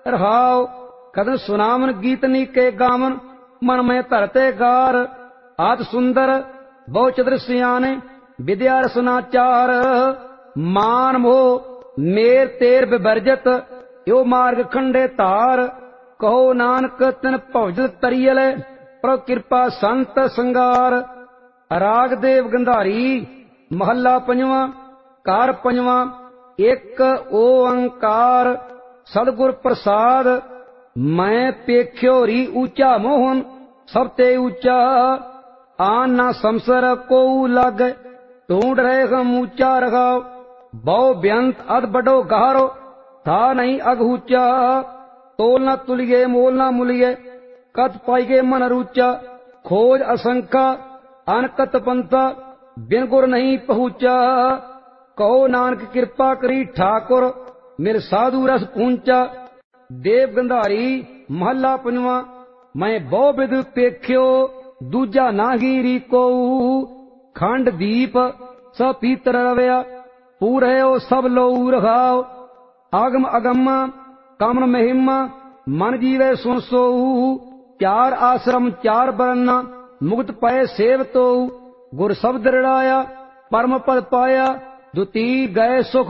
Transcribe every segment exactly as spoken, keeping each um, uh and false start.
रहाओ कदम सुनावन गीत नीके गावन मन में धरते गार आद सुंदर बहु चतुर सियाने विद्या रसनाचार मान मोह मेर तेर विवर्जित यो मार्ग खंडे तार कहो नानक तिन भवजत तरियल प्रभु कृपा संत संगार। राग देव गंधारी महला पंजवा कार पंजवा एक ओंकार सतगुर प्रसाद मैं पेख्यो री ऊंचा मोहन सब ते ऊंचा आन ना संसर को लग ढूंढ रहे हम ऊंचा रखाओ बहु व्यंत अध बड़ो गहरो था नहीं अगूचा तोल न तुलिये मोल न मुलिये कत पाइगे मन रूचा खोज असंख्या अनकत पंथा बिन गुर नहीं पहुंचा कहो नानक कृपा करी ठाकुर मेरे साधु रस पूंचा। देव गंधारी महला पंजवा मैं बहु विद पेख्यो दूजा नाहीरी को खंड दीप स पीतर रवया पूरे सब लो रखाओ आगम अगम कामन महिमा मन जीवे सुन सो चार आश्रम चार बरना मुक्त पाए सेव तो गुर शब्द रड़ाया परम पद पाया दुती गए सुख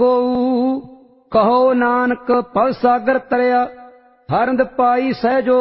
कहो नानक फल सागर तरया हरंद पाई सहजो।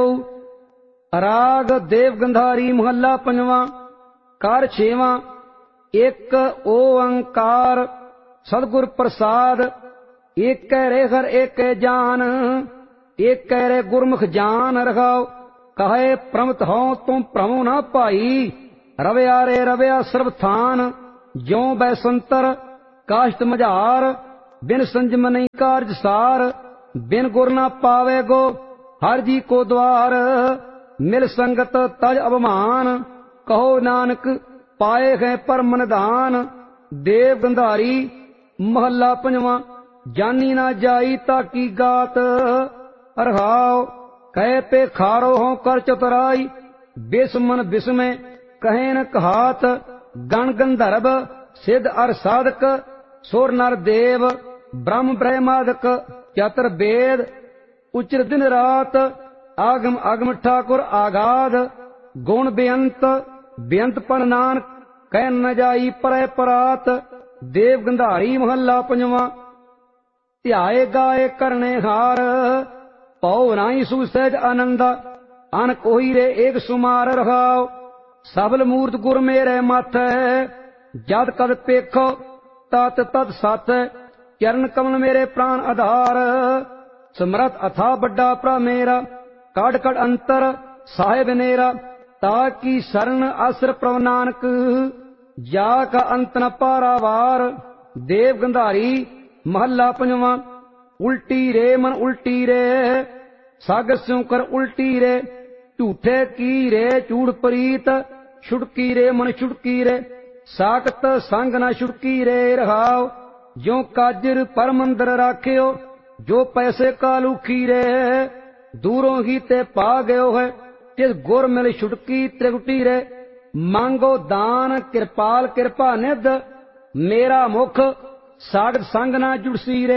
राग देव गंधारी महला पंजवा कार छेवा एक ओंकार सतगुर प्रसाद एक कह रे हर एक जान एक कह रे गुरमुख जान रखाओ कहे प्रमत हो तुम प्रभु न पाई रवया रे रवया सर्वथान ज्यों बैसंतर काष्ट मझार बिन संजम नहीं कार्य सार बिन गुर न पावे गो हर जी को द्वार मिल संगत तज अवमान कहो नानक पाए गए परम निधान। देव गंधारी महला पंजवा जानी ना जाई ताकी गात रहाओ कहे पे खारो हो कर चतुराई बिस मन बिस में कहे न कहात गण गंधर्व सिद्ध अर साधक सुर नर देव ब्रह्म ब्रह्मादक चतर वेद उच्र दिन रात आगम आगम ठाकुर आगाध गुण बेअंत बेअंत पण नानक कह न जाई परै परात। देव गंधारी महला पंजवा ध्याए गाए करने हार पौ नाई सुसहज आनंद अन कोई रे एक सुमार रहाओ सबल मूर्त गुर मेरे मथ जद कद पेखो तत तत सत चरण कमल मेरे प्राण आधार समरथ अथा बड़ा प्रा मेरा काढ़ काढ़ अंतर साहेब नेरा ताकि शरण आसर प्रभ नानक जा का अंत न पारावार। देव गंधारी महला पंजवा उल्टी रे मन उल्टी रे सागर स्यों कर उल्टी रे झूठे की रे चूड़ परीत छुड़की रे मन छुड़की रे साकत संग न छुड़की रे रहाओ जो काजर पर मंदर राख्यो जो पैसे का लुखी रे दूरों ही ते पा गयो है तिस गुर मिल छुटकी त्रिगुटी रे मांगो दान कृपाल कृपा निध मेरा मुख सागत संग ना जुड़सी रे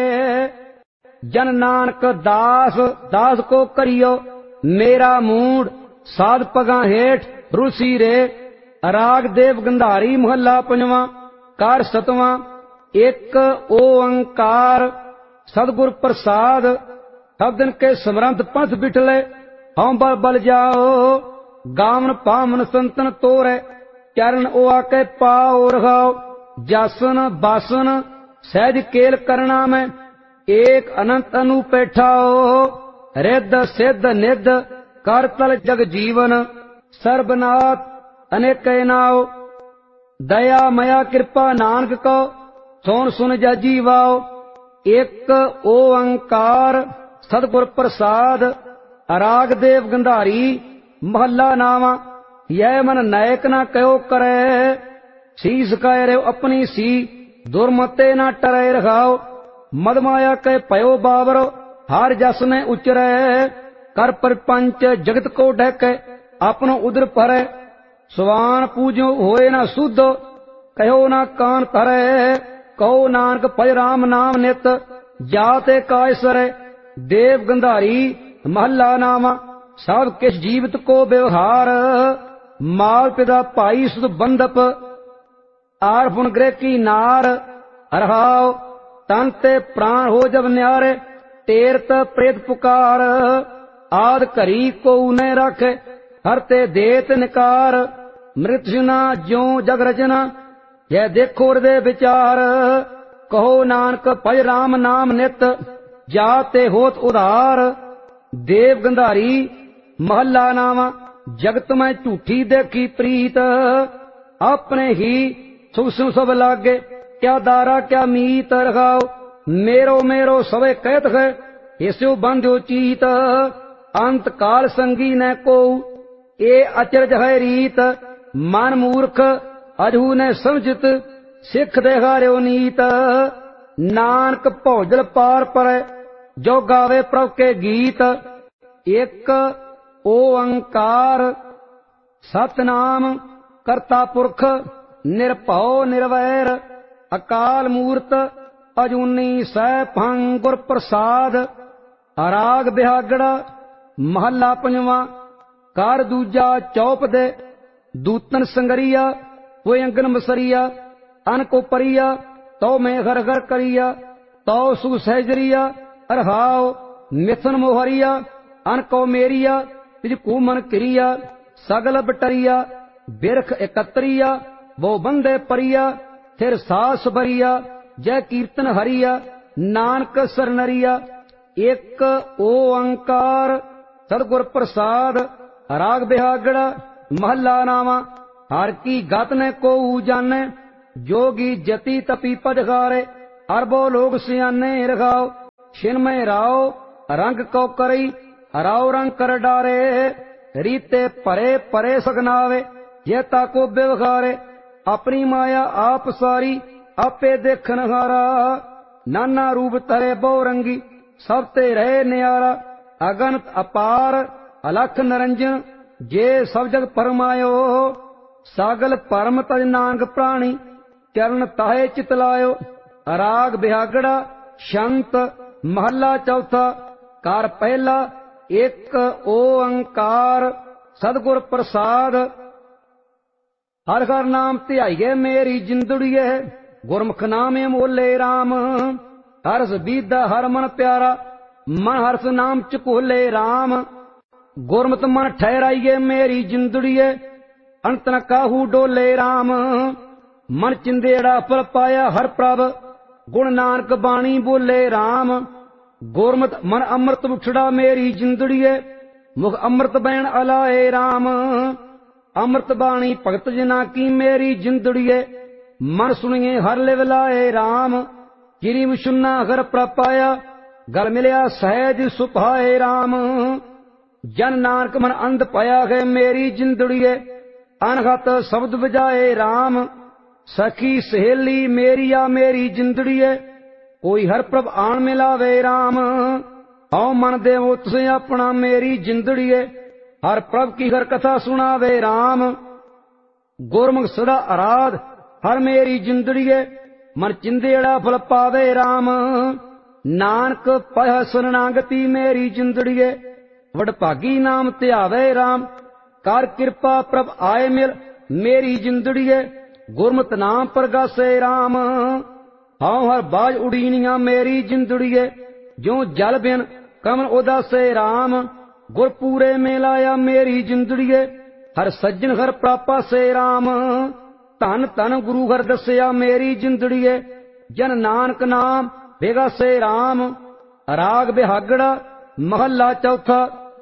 जन नानक दास दास को करियो मेरा मूड साध पगा हेठ रुसी रे। राग देव गंधारी महला पंजवा कार सतवा एक ओंकार सतगुर प्रसाद सब दिन के समरंत पंथ बिठले हम बल बल जाओ गावन पावन संतन तोरे चरण ओ आके पाओ रखाओ जासन बासन सहज केल करना में एक अनंत अनु पैठाओ रिद्ध सिद्ध निध कर तल जग जीवन सर्वनाथ अनेक नाओ दया मया कृपा नानक को सोन सुन जा जीवाओ एक ओंकार सतगुर प्रसाद। राग देव गंधारी महला नावा यह मन नायक ना कहो करे शीस कह रे अपनी सी दुर्मते ना टरे रखाओ मदमाया के पयो बाबर हार जस ने उचरे कर परपंच जगत को ढक अपनो उदर परे स्वान पूजो होए ना शुद्ध कहो ना कान तरे कहो नानक भज राम नाम नित जाते कायसर। देव गंधारी महला नामा सब किस जीवित को व्यवहार। माल पिता भाई सुध बंधप आर पुन गृह की नार। अरहाव तन ते प्राण हो जब न्यारे तेरत प्रेत पुकार। आद घरी को न रख हर ते देत निकार। मृत्युना ज्यो जग रचना यह देखो हृदय विचार। कहो नानक भज राम नाम नित जाते होत उधार। देव गंधारी महला नामा जगत में झूठी देखी प्रीत। अपने ही सुख सुख सब लागे क्या दारा क्या मीत। रखाओ मेरो मेरो सवे कहत है इसो बंध्यो चीत। अंत काल संगी न को ए अचरज है रीत। मन मूर्ख अजहू ने समझित सिख देहार्यो नीत। नानक भौजल पार पर जो गावे प्रभ के गीत। एक ओंकार सतनाम करता पुरख निरभौ निर्वैर। अकाल मूर्त अजूनी सैभं गुर प्रसाद। राग बिहागड़ा महला पंजवा कार दूजा चौप दे। दूतन संगरिया वो अंगन मसरिया। अन को परिया तो मैं घर घर करिया। तो सुख सहजरिया अरहाओ मिथुन मोहरिया। अन को मेरिया तिज कुमन क्रिया। सगल बटरिया बिरख एकत्रिया वो बंदे परिया। फिर सास भरिया जय कीर्तन हरिया। नानक सरनरिया एक ओंकार सदगुर प्रसाद। राग बिहागड़ा महला नामा हर की गत ने को जाने। जोगी जति तपी पदगारे अरबो लोग सियाने। रखाओ छिन्मय राव रंग को करई राव रंग कर डारे। रीते परे परे सगनावे ये ताको व्यवहारे। अपनी माया आप सारी आपे देखन हारा। नाना रूप तरे बहुरंगी सब ते रहे न्यारा। अगनत अपार अलख नरंजन जे सब जग परमायो। सागल परम तज नानक प्राणी चरण ताहे चितलायो। राग बिहागड़ा शंत महला चौथा कार पहला एक ओंकार सदगुर प्रसाद। हर हर नाम ध्याइए मेरी जिंदड़िए। गुरमुख नामे मोले राम। हर्ष बीदा हर मन प्यारा मन हर्ष नाम चकोले राम। गुरमत मन ठहराइए मेरी जिंदड़िए। अंत न काहू डोले राम। मन चिंदेड़ा फल पाया हर प्रभ गुण नानक बाणी बोले राम। गुरमत मन अमृत उठड़ा मेरी जिंदड़िए। मुख अमृत बैन अलाए राम। अमृत बाणी भगत जना की मेरी जिंदड़िए। मन सुनिए हर लिव लाए राम। गिरी सुन्ना अगर प्रपाया गल मिलया सहज सुभाए राम। जन नानक मन अंध पाया है मेरी जिंदड़िए। अनहत शब्द बजाए राम। सखी सहेली मेरिया मेरी जिंदड़िए। कोई हर प्रभ आन मिलावे राम। आओ मन देवो तुसे अपना मेरी जिंदड़िए। हर प्रभ की हर कथा सुनावे राम। गुरमुख सदा आराध हर मेरी जिंदड़िए। मन चिंदेड़ा फल पावे राम। नानक पह शरणागति मेरी जिंदड़िए। वडभागी नाम ध्यावे राम। कर कृपा प्रभ आए मिल मेरी जिंदड़िए। गुरमत नाम प्रगासे राम। हाउ हर बाज उड़ीनिया मेरी जिंदड़िए। जो जल बिन कमल उदासे राम। गुर पूरे में लाया मेरी जिंदड़िए। हर सज्जन हर प्रापा से राम। धन धन गुरु घर दसिया मेरी जिंदड़िए। जन नानक नाम बेगा से राम। राग बिहागड़ा महला चौथा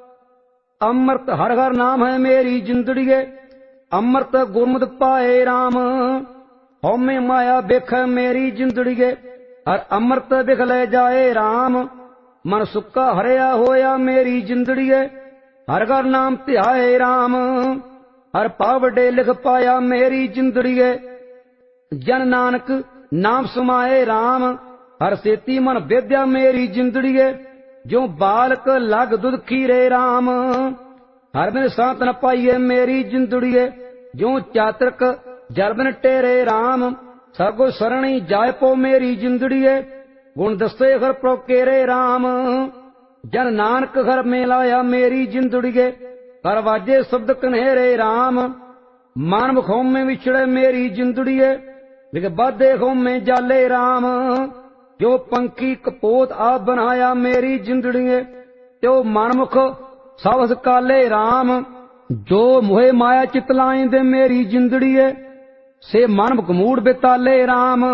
अमृत हर हर नाम है मेरी जिंदड़िए। अमृत गुरमुत पाए राम। हौमे माया बिख मेरी जिंदड़िए। हर अमृत बिख ले जाए राम। मन सुक्का हरिया होया मेरी जिंदड़िए। हर हर नाम ध्याए राम। हर पावडे लिख पाया मेरी जिंदड़िए। जन नानक नाम समाए राम। हर सेती मन वेद्या मेरी जिंदड़िए। जो बालक लग दुध खीरे राम। हर दिन सांत न पाइए मेरी जिंदड़िए। जो चातरक जल बिन टेरे राम। सगो सरणी जाय पो मेरी जिंदड़िए। गुण दस्ते हर प्रोकेरे राम। ਜਨ ਨਾਨਕ ਘਰ ਮੇ ਲਾਇਆ ਮੇਰੀ ਜਿੰਦੜੀਏ। ਕਰ ਵਾਜੇ ਸ਼ਬਦ ਕਨੇਰੇ ਰਾਮ, ਮਨ ਮੁਖੋਮੇ ਵਿਛੜੇ ਮੇਰੀ ਜਿੰਦੜੀਏ। ਵਿਗ ਬਾਧੇ ਖੋਮੇ ਜਾਲੇ ਰਾਮ, ਜੋ ਪੰਖੀ ਕਪੋਤ ਆਪ ਬਣਾਇਆ ਮੇਰੀ ਜਿੰਦੜੀਏ। ਤਿਉ ਮਨਮੁਖ ਸਵਸ ਕਾਲੇ ਰਾਮ, ਜੋ ਮੋਹਿ ਮਾਇਆ ਚਿਤ ਲਾਇਂਦੇ ਮੇਰੀ ਜਿੰਦੜੀਏ। ਸੇ ਮਨਮੁਖ ਮੂੜ ਬਿਤਾਲੇ ਰਾਮ,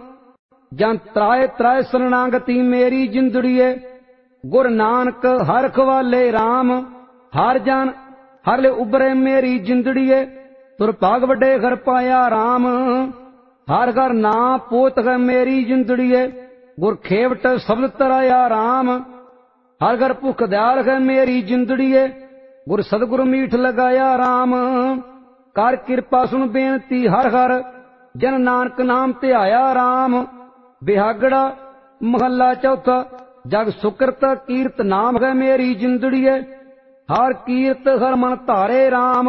ਜਨ ਤਰਾਏ ਤਰਾਏ ਸਰਨਾਗਤੀ ਮੇਰੀ ਜਿੰਦੜੀਏ। ਗੁਰ ਨਾਨਕ ਹਰ ਖਵਾਲੇ ਰਾਮ, ਹਰ ਜਨ ਹਰ ਲੈ ਉਬਰੇ ਮੇਰੀ ਜਿੰਦੜੀਏ। ਤੁਰ ਭਾਗ ਵੱਡੇ ਘਰ ਪਾਇਆ ਰਾਮ, ਹਰ ਘਰ ਨਾ ਪੋਤ ਹੈ ਮੇਰੀ ਜਿੰਦੜੀਏ। ਗੁਰ ਖੇਵਟ ਸ਼ਬਦ ਤਰਾਇਆ ਰਾਮ, ਹਰ ਘਰ ਭੁਖ ਦਿਆਲ ਹੈ ਮੇਰੀ ਜਿੰਦੜੀਏ। ਗੁਰ ਸਤਿਗੁਰ ਮੀਠ ਲਗਾਇਆ ਰਾਮ, ਕਰ ਕਿਰਪਾ ਸੁਣ ਬੇਨਤੀ ਹਰ ਹਰ। ਜਨ ਨਾਨਕ ਨਾਮ ਧਿਆਇਆ ਰਾਮ। ਬਿਹਾਗੜਾ ਮਹੱਲਾ ਚੌਥਾ। ਜਗ ਸੁਕਰਤ ਕੀਰਤ ਨਾਮ ਹੈ ਮੇਰੀ ਜਿੰਦੜੀਏ। ਹਰ ਕੀਰਤ ਹਰ ਮਨ ਧਾਰੇ ਰਾਮ,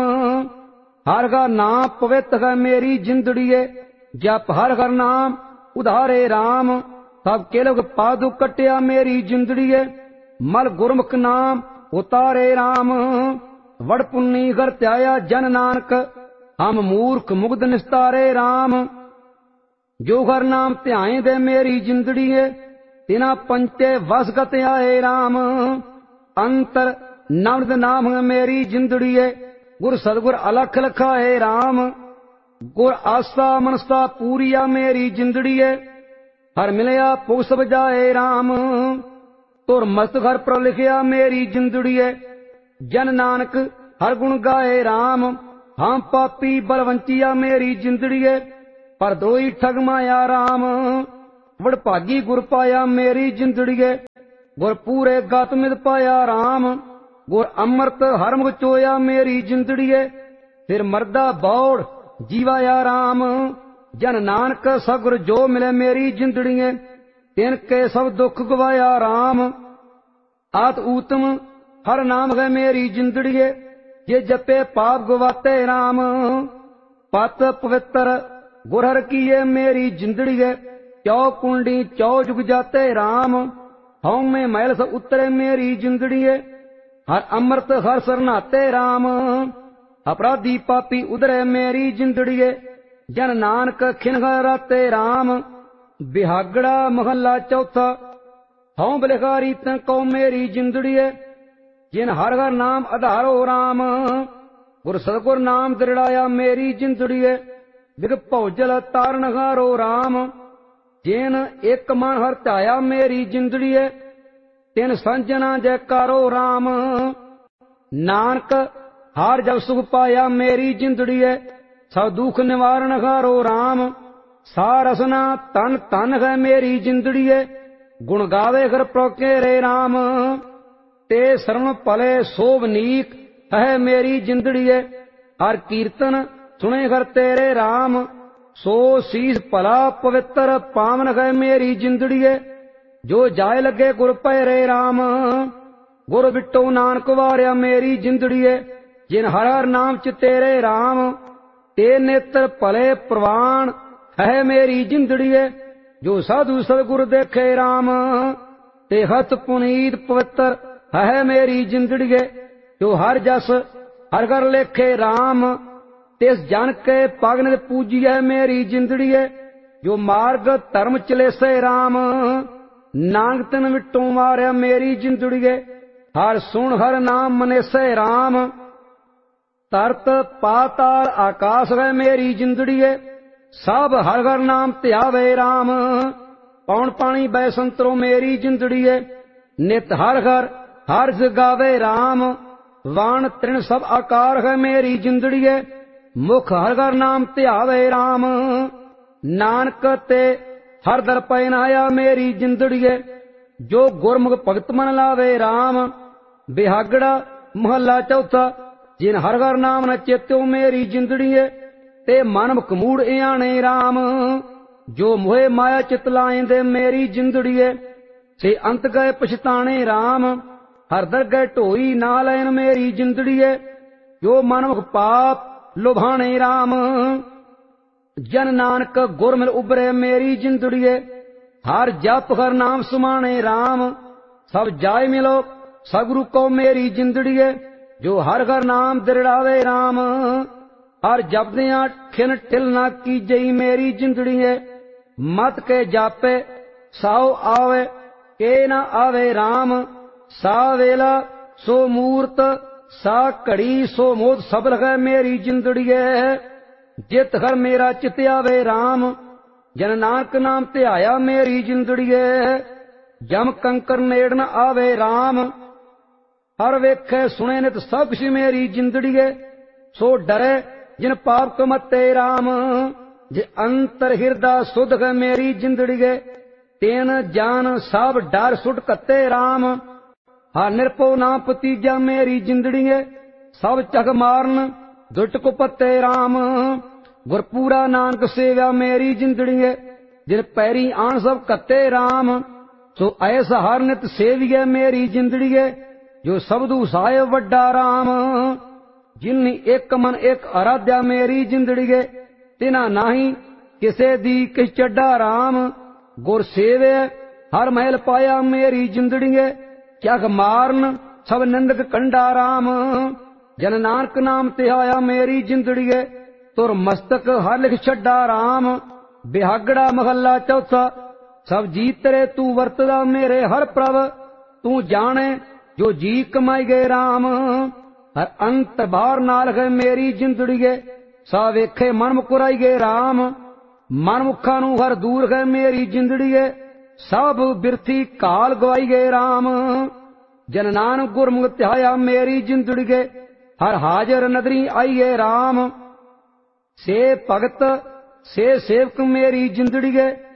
ਹਰ ਘਰ ਨਾਮ ਪਵਿੱਤ ਹੈ ਮੇਰੀ ਜਿੰਦੜੀਏ। ਜਪ ਹਰ ਹਰ ਨਾਮ ਉਧਾਰੇ ਰਾਮ, ਸਭ ਕੇਲਗ ਪਾਦੂ ਕਟਿਆ ਮੇਰੀ ਜਿੰਦੜੀਏ। ਮਲ ਗੁਰਮੁਖ ਨਾਮ ਉਤਾਰੇ ਰਾਮ, ਵੜ ਪੁੰਨੀ ਘਰ ਧਿਆਇਆ ਜਨ ਨਾਨਕ। ਹਮ ਮੂਰਖ ਮੁਗਧ ਨਿਸਤਾਰੇ ਰਾਮ, ਜੋ ਹਰ ਨਾਮ ਧਿਆਏ ਦੇ ਮੇਰੀ ਜਿੰਦੜੀਏ। ਤਿਨਾ ਪੰਚੇ ਵਸਗਤ ਆਏ ਰਾਮ, ਅੰਤਰ ਨਵਦ ਨਾਮ ਮੇਰੀ ਜਿੰਦੜੀਏ। ਗੁਰ ਸਤਿਗੁਰ ਅਲਖ ਲਖਾਏ ਰਾਮ, ਗੁਰ ਆਸਾ ਮਨਸਾ ਪੂਰੀਆ ਮੇਰੀ ਜਿੰਦੜੀਏ। ਹਰ ਮਿਲਿਆ ਪੁਗ ਸਭ ਜਾਏ ਰਾਮ, ਤੁਰ ਮਸਤ ਘਰ ਪਰ ਲਿਖਿਆ ਮੇਰੀ ਜਿੰਦੜੀਏ। ਜਨ ਨਾਨਕ ਹਰ ਗੁਣ ਗਾਏ ਰਾਮ, ਹਾਂ ਪਾਪੀ ਬਲਵੰਚੀਆ ਮੇਰੀ ਜਿੰਦੜੀਏ। ਪਰ ਦੋਈ ਠਗ ਮਾਇਆ ਰਾਮ, ਵਡਭਾਗੀ ਗੁਰ ਪਾਇਆ ਮੇਰੀ ਜਿੰਦੜੀਏ। ਗੁਰ ਪੂਰੇ ਗਤ ਮਿਤ ਪਾਇਆ ਰਾਮ, ਗੁਰ ਅੰਮ੍ਰਿਤ ਹਰ ਮੁਖ ਚੋਇਆ ਮੇਰੀ ਜਿੰਦੜੀਏ। ਫਿਰ ਮਰਦਾ ਬੌੜ ਜੀਵਾਇਆ ਰਾਮ, ਜਨ ਨਾਨਕ ਸਗੁਰ ਜੋ ਮਿਲੇ ਮੇਰੀ ਜਿੰਦੜੀਏ। ਤਿਨ ਕੇ ਸਭ ਦੁੱਖ ਗਵਾਇਆ ਰਾਮ, ਆਤ ਊਤਮ ਹਰ ਨਾਮ ਹੈ ਮੇਰੀ ਜਿੰਦੜੀਏ। ਜੇ ਜਪੇ ਪਾਪ ਗਵਾਤੇ ਰਾਮ, ਪਤ ਪਵਿੱਤਰ ਗੁਰ ਹਰ ਕੀਏ ਮੇਰੀ ਜਿੰਦੜੀਏ। ਚੌ ਕੁੰਡੀ ਚੌ ਜੁਗ ਜਾਤੇ ਰਾਮ, ਹਉਮੈ ਮਹਿਲ ਸ ਉਤਰੇ ਮੇਰੀ ਜਿੰਦੜੀਏ। ਹਰ ਅੰਮ੍ਰਿਤ ਹਰ ਸਰਨਾਤੇ ਰਾਮ, ਅਪਰਾਧੀ ਪਾਪੀ ਉਧਰੇ ਮੇਰੀ ਜਿੰਦੜੀਏ। ਜਨ ਨਾਨਕ ਖਿਨ ਰਾਤੇ ਰਾਮ। ਬਿਹਾਗੜਾ ਮਹੱਲਾ ਚੌਥਾ। ਹਉ ਬਲਿਹਾਰੀ ਤੈ ਕਉ ਮੇਰੀ ਜਿੰਦੜੀਏ। ਜਿਨ ਹਰ ਹਰ ਨਾਮ ਆਧਾਰੋ ਰਾਮ, ਗੁਰ ਸਤਿਗੁਰ ਨਾਮ ਦ੍ਰਿੜਾਇਆ ਮੇਰੀ ਜਿੰਦੜੀਏ। ਵਿਗ ਭਉਜਲ ਤਾਰਨ ਹਾਰੋ ਰਾਮ, ਜਿਨ ਇੱਕ ਮਨ ਹਰ ਧਿਆਇਆ ਮੇਰੀ ਜਿੰਦੜੀਏ। ਤਿਨ ਸੰਜਨਾ ਜੈਕਾਰੋ ਰਾਮ, ਨਾਨਕ ਹਰ ਜਗ ਸੁਖ ਪਾਇਆ ਮੇਰੀ ਜਿੰਦੜੀਏ। ਸਭ ਦੁਖ ਨਿਵਾਰਨ ਹਾਰੋ ਰਾਮ, ਸਾ ਰਸਨਾ ਤਨ ਤਨ ਹੈ ਮੇਰੀ ਜਿੰਦੜੀਏ। ਗੁਣ ਗਾਵੇ ਘਰ ਪ੍ਰੋਕੇਰੇ ਰਾਮ, ਤੇ ਸਰਮ ਭਲੇ ਸੋਭਨੀਕ ਹੈ ਮੇਰੀ ਜਿੰਦੜੀਏ। ਹਰ ਕੀਰਤਨ ਸੁਣੇ ਘਰ ਤੇਰੇ ਰਾਮ, ਸੋ ਸੀਸ ਭਲਾ ਪਵਿੱਤਰ ਪਾਵਨ ਹੈ ਮੇਰੀ ਜਿੰਦੜੀਏ। ਜੋ ਜਾਏ ਲੱਗੇ ਗੁਰ ਪੈਰੇ ਰਾਮ, ਗੁਰ ਬਿਟੋ ਨਾਨਕ ਵਾਰਿਆ ਮੇਰੀ ਜਿੰਦੜੀਏ। ਜਿਨ ਹਰ ਹਰ ਨਾਮ ਚ ਤੇਰੇ ਰਾਮ, ਤੇ ਨੇਤਰ ਭਲੇ ਪ੍ਰਵਾਨ ਹੈ ਮੇਰੀ ਜਿੰਦੜੀਏ। ਜੋ ਸਾਧੂ ਸਤਿਗੁਰ ਦੇਖੇ ਰਾਮ, ਤੇ ਹੱਥ ਪੁਨੀਤ ਪਵਿੱਤਰ ਹੈ ਮੇਰੀ ਜਿੰਦੜੀਏ। ਜੋ ਹਰ ਜਸ ਹਰ ਘਰ ਲੇਖੇ ਰਾਮ, ਤਿਸ ਜਨ ਕੇ ਪਗਨ ਪੂਜੀਐ ਮੇਰੀ ਜਿੰਦੜੀਏ। ਜੋ ਮਾਰਗ ਧਰਮ ਚਲੇਸੇ ਰਾਮ, ਨਾਨਕ ਤਿਨ ਵਿਟੋਂ ਮਾਰਿਆ ਮੇਰੀ ਜਿੰਦੜੀਏ। ਹਰ ਸੁਣ ਹਰ ਨਾਮ ਮਨੇਸੇ ਰਾਮ, ਤਰਤ ਪਾਤਾਲ ਆਕਾਸ਼ ਹੈ ਮੇਰੀ ਜਿੰਦੜੀਏ। ਸਭ ਹਰ ਹਰ ਨਾਮ ਧਿਆਵੇ ਰਾਮ, ਪੌਣ ਪਾਣੀ ਬੈ ਸੰਤਰੋ ਮੇਰੀ ਜਿੰਦੜੀਏ। ਨਿਤ ਹਰ ਹਰ ਹਰ ਜਗਾਵੇ ਰਾਮ, ਵਾਣ ਤ੍ਰਿਣ ਸਭ ਆਕਾਰ ਹੈ ਮੇਰੀ ਜਿੰਦੜੀਏ। ਮੁਖ ਹਰ ਹਰ ਨਾਮ ਧਿਆਵੇ ਰਾਮ, ਨਾਨਕ ਤੇ ਹਰ ਦਰ ਪੈ ਨਾਇਆ ਮੇਰੀ ਜਿੰਦੜੀਏ। ਜੋ ਗੁਰਮੁਖ ਭਗਤ ਮਨ ਲਾਵੇ ਰਾਮ। ਬਿਹਾਗੜਾ ਮਹੱਲਾ ਚੌਥਾ। ਜਿਨ ਹਰ ਹਰ ਨਾਮ ਨ ਚੇਤਿਓ ਮੇਰੀ ਜਿੰਦੜੀਏ, ਤੇ ਮਨ ਮੁਖ ਮੂੜ ਇਆਣੇ ਰਾਮ। ਜੋ ਮੋਹਿ ਮਾਇਆ ਚਿਤ ਲਾਇਂਦੇ ਮੇਰੀ ਜਿੰਦੜੀਏ, ਸੇ ਅੰਤ ਗਏ ਪਛਤਾਣੇ ਰਾਮ। ਹਰ ਦਰ ਗਏ ਢੋਈ ਨਾ ਲੈਣ ਮੇਰੀ ਜਿੰਦੜੀਏ। ਜੋ ਮਨ ਮੁਖ ਪਾਪ ਲੁਭਾਣੇ ਰਾਮ। ਜਨ ਨਾਨਕ ਗੁਰ ਮਿਲ ਉਬਰੇ ਮੇਰੀ ਜਿੰਦੜੀਏ। ਹਰ ਜਪ ਹਰ ਨਾਮ ਸੁਮਾਣੇ ਰਾਮ। ਸਭ ਜਾਇ ਮਿਲੋ ਸਗੁਰੂ ਕੋ ਮੇਰੀ ਜਿੰਦੜੀਏ ਜੋ ਹਰ ਹਰ ਨਾਮ ਦਿਰੜਾਵੇ RAM ਹਰ ਜਪਦਿਆਂ ਖਿਨ ਠਿਲ ਨਾ ਕੀਜਈ ਮੇਰੀ ਜਿੰਦੜੀਏ ਮਤ ਕੇ ਜਾਪੇ ਸਾਉ ਆਵੇ ਕੇ ਨਾ ਆਵੇ RAM ਸਾ ਵੇਲਾ ਸੋ ਮੂਰਤ ਸਾ ਘੜੀ ਸੋ ਮੋਦ ਸਭ ਲਗੈ ਮੇਰੀ ਜਿੰਦੜੀਏ ਜਿਤ ਹਰ ਮੇਰਾ ਚਿਤ ਆਵੇ RAM ਜਨ ਨਾਨਕ ਨਾਮ ਧਿਆਇਆ ਮੇਰੀ ਜਿੰਦੜੀਏ ਜਮ ਕੰਕਰ ਨੇੜ ਨ ਆਵੇ RAM ਹਰ ਵੇਖੇ ਸੁਣੇ ਨਿਤ ਸਭ ਕੁਛ ਮੇਰੀ ਜਿੰਦੜੀਏ ਸੋ ਡਰੇ ਜਿਨ ਪਾਪ ਕਮਤੇ RAM ਜੇ ਅੰਤਰ ਹਿਰਦਾ ਸੁਧ ਹੈ ਮੇਰੀ ਜਿੰਦੜੀਏ ਤੈਨ ਜਾਨ ਸਭ ਡਰ ਸੁਟ ਕੱਤੇ RAM ਹਰ ਨਿਰਭਉ ਨਾਮ ਪਤੀਜਾ ਮੇਰੀ ਜਿੰਦੜੀਏ ਸਭ ਚਕ ਮਾਰਨ ਦੁਟ ਕੁਪਤੇ RAM ਗੁਰਪੂਰਾ ਨਾਨਕ ਸੇਵਿਆ ਮੇਰੀ ਜਿੰਦੜੀਏ ਜਿਨ ਪੈਰੀ ਆਣ ਸਭ ਕੱਤੇ RAM ਸੋ ਐਸ ਹਰ ਨਿਤ ਸੇਵੀਏ ਮੇਰੀ ਜਿੰਦੜੀਏ ਜੋ ਸਬਦੂ ਸਾਹਿਬ ਵੱਡਾ RAM ਜਿਨ ਇੱਕ ਮਨ ਇੱਕ ਅਰਾਧਿਆ ਮੇਰੀ ਜਿੰਦੜੀਏ ਤਿਨਾ ਨਾਹੀ ਕਿਸੇ ਦੀ ਕਿਛ ਚੱਡਾ RAM ਗੁਰ ਸੇਵੇ ਹਰ ਮਹਿਲ ਪਾਇਆ ਮੇਰੀ ਜਿੰਦੜੀਏ ਕਿਆਕ ਮਾਰਨ ਸਭ ਨਿੰਦਕ ਕੰਡਾ RAM ਜਨ ਨਾਨਕ ਨਾਮ ਧਿਆਇਆ ਮੇਰੀ ਜਿੰਦੜੀਏ ਤੁਰ ਮਸਤਕ ਹਰ ਲਿਖ ਛੱਡਾ RAM ਬਿਹਾਗੜਾ ਮਹੱਲਾ ਚੌਥਾ ਸਭ ਜੀ ਤੇਰੇ ਤੂੰ ਵਰਤਦਾ ਮੇਰੇ ਹਰ ਪ੍ਰਭ ਤੂੰ ਜਾਣੇ ਜੋ ਜੀ ਕਮਾਈ ਗਏ RAM ਹਰ ਅੰਤ ਬਾਹਰ ਨਾਲ ਹੈ ਮੇਰੀ ਜਿੰਦੜੀਏ ਸਾ ਵੇਖੇ ਮਨ ਮੁਕਰਾਈ ਗਏ RAM ਮਨ ਮੁਖਾਂ ਨੂੰ ਹਰ ਦੂਰ ਹੈ ਮੇਰੀ ਜਿੰਦੜੀਏ ਸਭ ਬਿਰਥੀ ਕਾਲ ਗਵਾਈ ਗਏ RAM ਜਨ ਨਾਨਕ ਗੁਰਮੁਖ ਧਿਆਇਆ ਮੇਰੀ ਜਿੰਦੜੀਏ ਹਰ ਹਾਜ਼ਰ ਨਦਰੀ ਆਈਏ RAM ਸੇ ਭਗਤ ਸੇ ਸੇਵਕ ਮੇਰੀ ਜਿੰਦੜੀਏ